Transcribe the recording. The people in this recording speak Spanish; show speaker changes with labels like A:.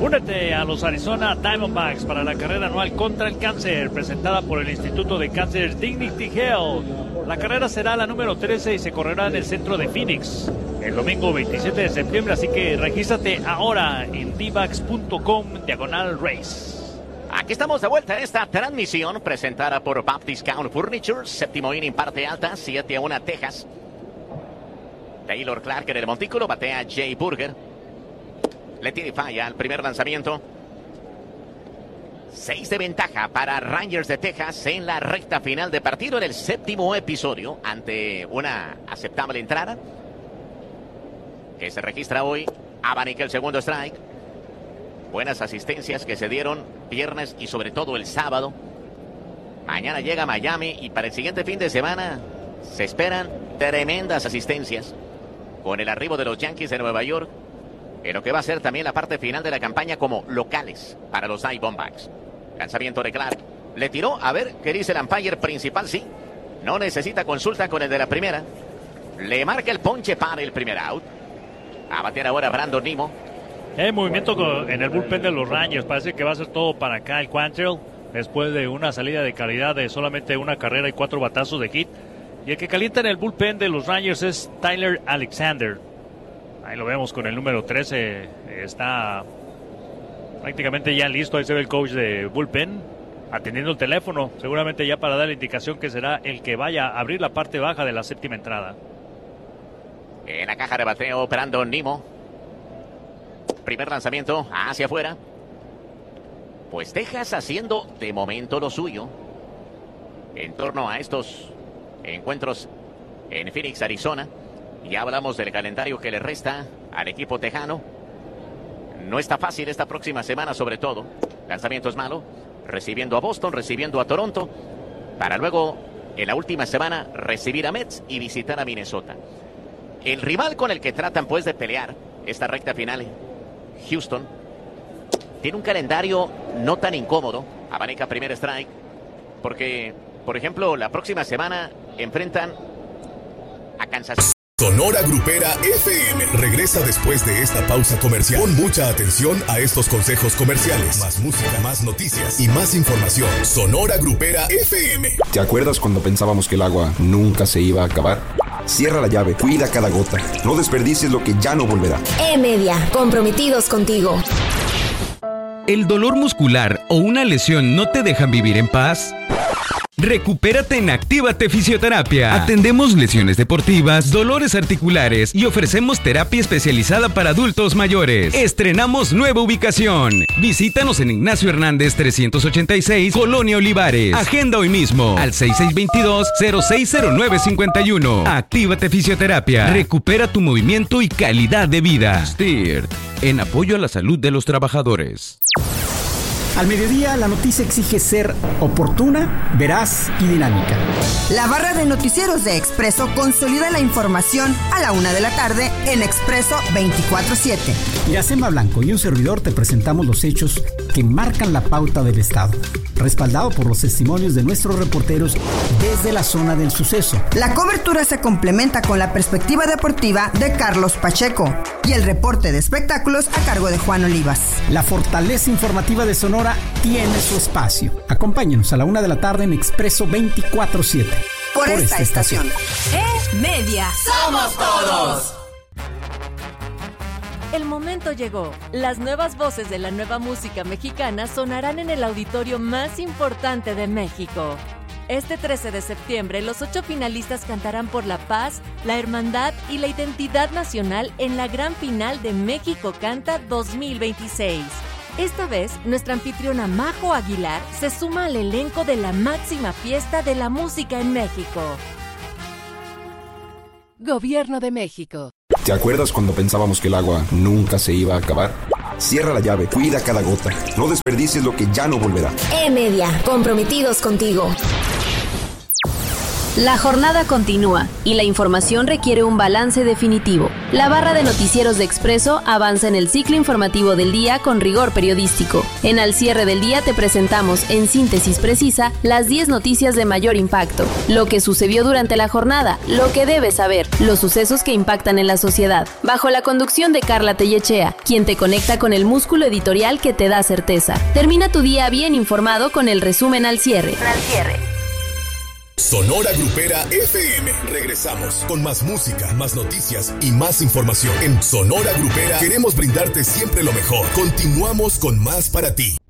A: Únete a los Arizona Diamondbacks para la carrera anual contra el cáncer, presentada por el Instituto de Cáncer Dignity Health. La carrera será la número 13 y se correrá en el centro de Phoenix el domingo 27 de septiembre, así que regístrate ahora en dvax.com/race.
B: Aquí estamos de vuelta en esta transmisión presentada por Baptist Count Furniture. Séptimo inning, parte alta, 7-1 Texas. Taylor Clark en el montículo, batea Jay Burger. Le tiene falla al primer lanzamiento. 6 de ventaja para Rangers de Texas en la recta final de partido en el séptimo episodio ante una aceptable entrada que se registra hoy. Abanica el segundo strike. Buenas asistencias que se dieron viernes y sobre todo el sábado. Mañana llega Miami y para el siguiente fin de semana se esperan tremendas asistencias con el arribo de los Yankees de Nueva York en lo que va a ser también la parte final de la campaña como locales para los Diamondbacks. Lanzamiento de Clark. Le tiró, a ver qué dice el umpire principal. Sí, no necesita consulta con el de la primera. Le marca el ponche para el primer out. A batear ahora Brandon Nimmo.
A: Movimiento en el bullpen de los Rangers. Parece que va a ser todo para Kyle Quantrill después de una salida de calidad de solamente una carrera y 4 batazos de hit. Y el que calienta en el bullpen de los Rangers es Tyler Alexander. Ahí lo vemos con el número 13. Está prácticamente ya listo. Ahí se ve el coach de bullpen atendiendo el teléfono. Seguramente ya para dar la indicación que será el que vaya a abrir la parte baja de la séptima entrada.
B: En la caja de bateo, Brandon Nimmo. Primer lanzamiento hacia afuera. Pues Texas haciendo de momento lo suyo en torno a estos encuentros en Phoenix, Arizona. Ya hablamos del calendario que le resta al equipo tejano. No está fácil esta próxima semana, sobre todo. Lanzamiento es malo. Recibiendo a Boston, recibiendo a Toronto. Para luego, en la última semana, recibir a Mets y visitar a Minnesota. El rival con el que tratan, pues, de pelear esta recta final, Houston, tiene un calendario no tan incómodo. Abanica primer strike. Porque, por ejemplo, la próxima semana enfrentan a Kansas City.
C: Sonora Grupera FM regresa después de esta pausa comercial. Pon mucha atención a estos consejos comerciales. Más música, más noticias y más información. Sonora Grupera FM.
D: ¿Te acuerdas cuando pensábamos que el agua nunca se iba a acabar? Cierra la llave, cuida cada gota. No desperdicies lo que ya no volverá.
E: E-Media, comprometidos contigo.
F: ¿El dolor muscular o una lesión no te dejan vivir en paz? Recupérate en Actívate Fisioterapia. Atendemos lesiones deportivas, dolores articulares y ofrecemos terapia especializada para adultos mayores. Estrenamos nueva ubicación. Visítanos en Ignacio Hernández 386, Colonia Olivares. Agenda hoy mismo al 6622-060951. Actívate Fisioterapia. Recupera tu movimiento y calidad de vida. STIRT, en apoyo a la salud de los trabajadores.
G: Al mediodía, la noticia exige ser oportuna, veraz y dinámica.
H: La barra de noticieros de Expreso consolida la información a la 1 de la tarde en Expreso 24/7.
G: Iracema Blanco y un servidor te presentamos los hechos que marcan la pauta del Estado, respaldado por los testimonios de nuestros reporteros desde la zona del suceso.
H: La cobertura se complementa con la perspectiva deportiva de Carlos Pacheco y el reporte de espectáculos a cargo de Juan Olivas.
G: La fortaleza informativa de Sonora tiene su espacio. Acompáñenos a la 1 de la tarde en Expreso 24/7.
H: Por esta estación.
E: E-Media.
I: ¡Somos todos!
J: El momento llegó. Las nuevas voces de la nueva música mexicana sonarán en el auditorio más importante de México. Este 13 de septiembre, los 8 finalistas cantarán por la paz, la hermandad y la identidad nacional en la gran final de México Canta 2026. Esta vez, nuestra anfitriona Majo Aguilar se suma al elenco de la máxima fiesta de la música en México. Gobierno de México.
D: ¿Te acuerdas cuando pensábamos que el agua nunca se iba a acabar? Cierra la llave, cuida cada gota. No desperdicies lo que ya no volverá.
E: E-Media, comprometidos contigo.
K: La jornada continúa y la información requiere un balance definitivo. La barra de noticieros de Expreso avanza en el ciclo informativo del día con rigor periodístico. En Al Cierre del Día te presentamos en síntesis precisa las 10 noticias de mayor impacto, lo que sucedió durante la jornada, lo que debes saber, los sucesos que impactan en la sociedad, bajo la conducción de Carla Tellechea, quien te conecta con el músculo editorial que te da certeza. Termina tu día bien informado con el resumen Al Cierre.
C: Sonora Grupera FM. Regresamos con más música, más noticias y más información. En Sonora Grupera queremos brindarte siempre lo mejor. Continuamos con más para ti.